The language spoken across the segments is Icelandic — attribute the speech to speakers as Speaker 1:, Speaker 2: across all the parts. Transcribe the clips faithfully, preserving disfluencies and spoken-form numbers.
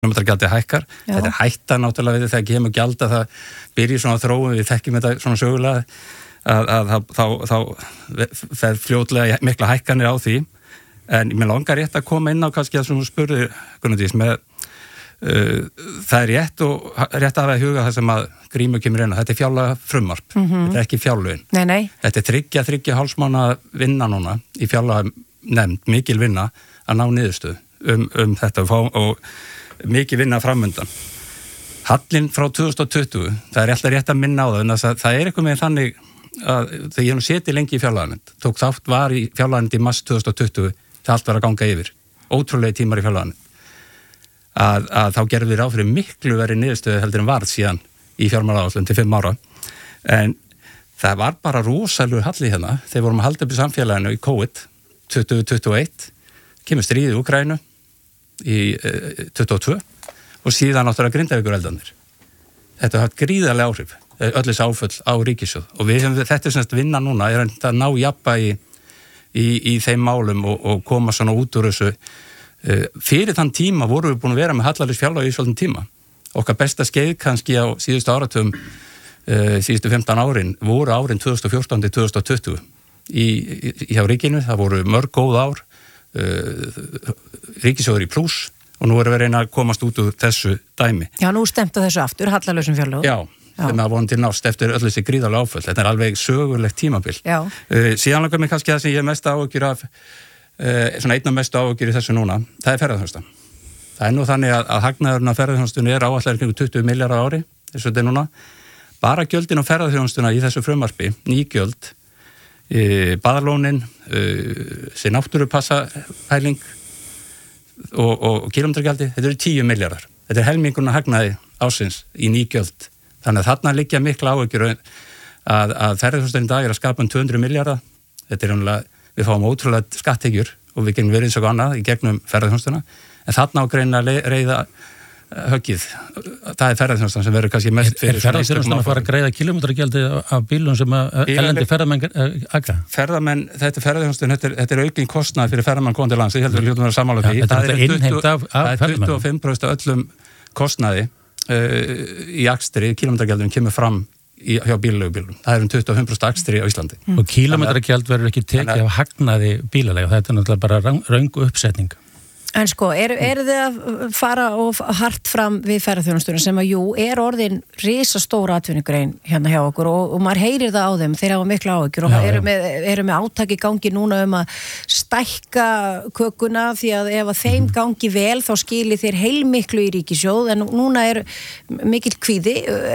Speaker 1: kílómetragjaldi hækkar. Já. Þetta er hætta náttúrulega við þegar kemur gjald að það byrji svona þróun, við þekkjum þetta svona sögulega að, að, að þá, þá fer fljótlega mikla hækkanir á því, en mér langar rétt að koma inn á kannski að svona spurði Gunnardís með uh, það er rétt og rétt að hafa í huga það sem að Grímur kemur inn á, þetta er fjárlaga frumvarp, mm-hmm. þetta er ekki fjárlögin.
Speaker 2: Nei, nei.
Speaker 1: Þetta er þriggja, þriggja hálfsmána vinna núna í fjárlaga nefnd, mikil vinna að ná niðurstöðu um, um þetta og, og mikil vinna framundan. Hallinn frá tvö þúsund tuttugu, það er alltaf rétt að minna á það, en það, það er eitthvað með þannig að þegar ég nú seti lengi í fjárlaganefnd, tók þátt var í fjárlaganefnd í mars tvö þúsund tuttugu, það allt var að ganga yfir, ótrúlega tímar í fjárlaganefnd, að, að þá gerðum við ráð fyrir miklu verið niðurstöðu heldur en varð síðan í fjármálaáætlun til fimm ára, en það var bara rosalega halli hérna, þegar vorum að halda upp í samfélaginu í COVID tuttugu tuttugu og eitt, kemur stríðið í Úkraínu í uh, tuttugu og tvö og síðan náttúrulega Grindavíkureldarnir. Þetta har haft gríðarlega áhrif, öll þessi áföll á ríkissjóð og við hefum þetta er semst vinna núna, er að ná jafnvægi í, í þeim málum og, og koma svona út úr þessu. Uh, fyrir þann tíma vorum við búin að vera með hallarins fjárlag í svolítinn tíma. Okkar besta skeið kannski á síðustu áratugum, uh, síðustu fimmtán árin, voru árin tvö þúsund og fjórtán til tvö þúsund tuttugu í, í, í hjá ríkinu, það voru mörg góð ár, uh, ríkissjóður í plús og nú erum við að reyna að komast út úr þessu dæmi.
Speaker 2: Já, nú stemta þessu aftur, hallarlausum fjárlögum.
Speaker 1: Já, þegar að vonandi nást eftir öll þessi gríðarlega áföll, þetta er alveg sögulegt tímabil.
Speaker 2: Já.
Speaker 1: Uh, síðan langar mig kannski það sem ég er mest áhyggjur af, uh, svona einna mest áhyggjur í þessu núna, það er ferðaþjónusta. Það er nú þannig að, að hagnaðurinn á ferðaþjónustunni er áætlaður kring tuttugu milljarðar á ári, þess að þetta er núna. Bara gjöldin á ferðaþjónustuna í þessu frumvarpi, ný gjöld, e, baðalónin, e, sér náttúrupassapæling og, og, og kílómetragjaldi, þetta eru tíu milljarðar. Þetta er helmingurinn að hagnaði ásins í ný gjöld. Þannig að þarna liggja mikla áhyggjur að, að ferðaþjónustunni í dag er að skapa um tvö hundruð milljarða. Þetta er umlega, við fáum ótrúlega skattekjur og við getum verið eins og annað í gegnum ferðaþjónustuna. En þarna á greina að reyða höggið. Það er ferðaþjónustan sem verður kannski mest fyrir...
Speaker 3: Er ferðaþjónustan að fara að greiða kílómetragjaldi af bílum sem að erlendi ferðamenn aka?
Speaker 1: Ferðamenn, þetta er ferðaþjónustan, þetta er, þetta er aukin kostnað fyrir ferðamenn komandi lands, ég held að við hljótum að vera sammála því.
Speaker 3: Þetta er innheimt af ferðamenn.
Speaker 1: Það er tuttugu og fimm prósent af öllum kostnaði uh, í akstri, kílómetragjaldum kemur fram í, hjá bílaleigubílum. Það er um tuttugu og fimm prósent akstri á Íslandi.
Speaker 3: Mm. Og kílómetragjald verður ekki tekið af hagnaði bílaleiga, þetta er náttúrulega bara röngu uppsetning.
Speaker 2: En sko, eru er þið að fara og hart fram við ferðaþjónustunum sem að jú, er orðin risastóra atvinnugrein hérna hjá okkur og, og maður heyrir það á þeim, þeir hafa mikla áhyggjur og eru með, eru með átaki gangi núna um að stækka kökuna því að ef að þeim gangi vel þá skilir þeir heilmiklu í ríkissjóð en núna er mikill kvíði,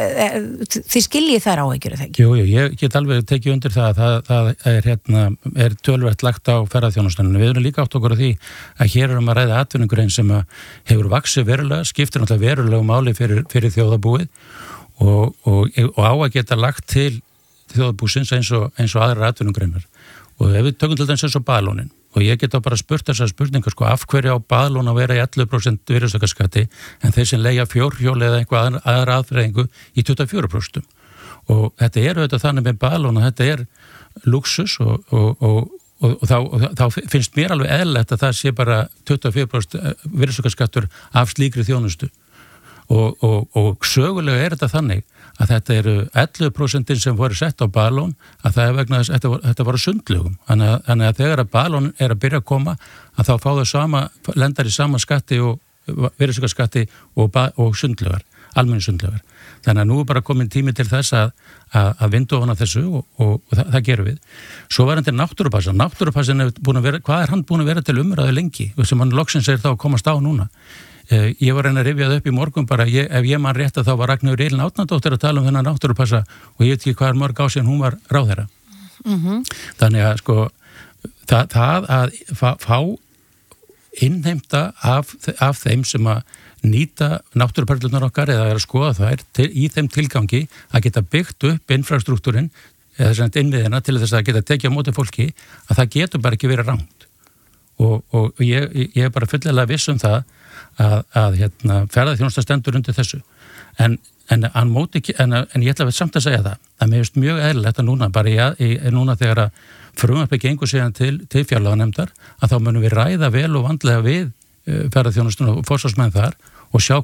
Speaker 2: þið skiljið þær áhyggjur þegar ekki?
Speaker 3: Jú, jú, ég get alveg tekið undir það, það, það er, hérna, er tölvært lagt á ferðaþjónustunum, við erum líka átt okkur á því að hér erum að atvinnugrein sem hefur vaxið verulega, skiptir náttúrulega verulega máli fyrir, fyrir þjóðarbúið og, og, og á að geta lagt til þjóðarbúsins eins og, eins og aðrar atvinnugreinar. Og ef við tökum til þess eins og baðlónin og ég geta bara spurt þessar spurningar sko, af hverju á baðlón að vera í ellefu prósent virðisaukaskatti en þeir sem leigja fjórhjóli eða einhvað aðra aðfræðingu í tuttugu og fjögur prósent. Og þetta er auðvitað þannig með baðlón að þetta er luxus og, og, og Og, og, þá, og þá finnst mér alveg eðlilegt að það sé bara tuttugu og fjögur prósent virðisaukaskattur af slíkri þjónustu og, og, og sögulega er þetta þannig að þetta eru ellefu prósent sem voru sett á baðlón að það er vegna þess að þetta, þetta voru sundlugum þannig að, þannig að þegar að baðlón er að byrja að koma að þá fá þau sama, lendar í sama skatti og virðisaukaskatti og, og sundlugar, almenni sundlugar. Þannig að nú er bara komin tími til þess að, að, að vinda ofan af þessu og, og, og það, það gerum við. Svo var hann til náttúrupassa. Náttúrupassin er búin að vera, hvað er hann búin að vera til umræðu lengi? Sem hann loksins er þá að komast á núna. Eh, ég var reyna að rifja það upp í morgun bara, ég, ef ég man rétt að þá var Ragnheiður Elín Árnadóttir að tala um þennan náttúrupassa og ég veit ekki hvað er mörg á síðan hún var ráðherra. Mm-hmm. Þannig að sko, það, það að fá, fá innheimta af, af þeim sem að nýta náttúruperlunar okkar eða er að skoða þær til, í þeim tilgangi að geta byggt upp infrastruktúrin eða þess að innviðina til þess að geta tekið á móti fólki að það getur bara ekki verið rangt og, og ég, ég er bara fullilega viss um það að, að hérna, ferðaþjónusta stendur undir þessu en, en, móti, en, en ég ætla að samt að segja það að mér finnst mjög eðlilegt að núna bara ég, ég, núna þegar að frumvarpið gengur síðan til, til fjárlaganefndar að þá munum við ræða vel og vandlega við ferðaþjónustuna og forsvarsmenn þar og sjá